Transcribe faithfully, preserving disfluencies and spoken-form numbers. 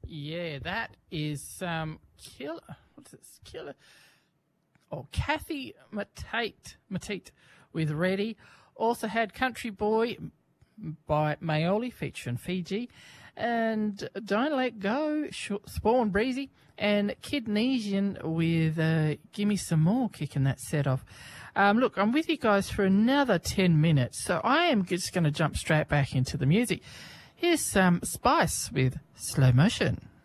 Yeah, that is um, Killer. What's this? Killer. Oh, Kathy Matete, Matete with Ready. Also had Country Boy by Maoli featuring Fiji. And Don't Let Go, Spawn Breezy. And Kidnesian with uh, Gimme Some More kicking that set off. Um, look, I'm with you guys for another ten minutes. So I am just going to jump straight back into the music. Here's some Spice with Slow Motion.